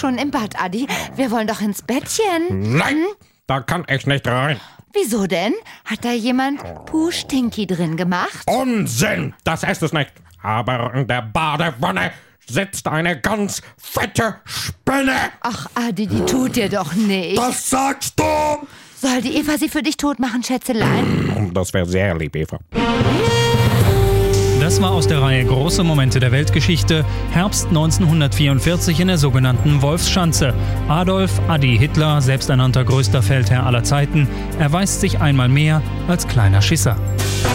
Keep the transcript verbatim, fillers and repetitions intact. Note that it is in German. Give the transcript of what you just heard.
schon im Bad, Adi? Wir wollen doch ins Bettchen. Nein, hm? Da kann ich nicht rein. Wieso denn? Hat da jemand Puh-Stinky drin gemacht? Unsinn, das ist es nicht. Aber in der Badewanne sitzt eine ganz fette Spinne. Ach, Adi, die tut dir doch nichts. Das sagst du. Soll die Eva sie für dich tot machen, Schätzelein? Das wäre sehr lieb, Eva. Das war aus der Reihe Große Momente der Weltgeschichte, Herbst neunzehnhundertvierundvierzig in der sogenannten Wolfschanze. Adolf Adi Hitler, selbsternannter größter Feldherr aller Zeiten, erweist sich einmal mehr als kleiner Schisser.